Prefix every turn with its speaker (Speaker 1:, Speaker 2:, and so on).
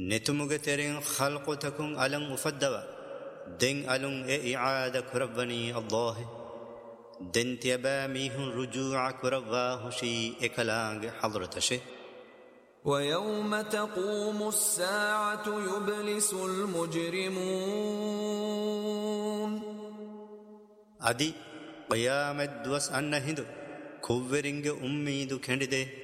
Speaker 1: نتمغ ترين خلق تكون ألم أفدوا دين ألم إعادة كربني الله دين تيبا ميهن رجوع كرباه شي إكلانج حضرت شي.
Speaker 2: ويوم تقوم الساعة يبلس المجرمون
Speaker 1: أدي قيامت دوس أن هندو كوورينج أميدو كندي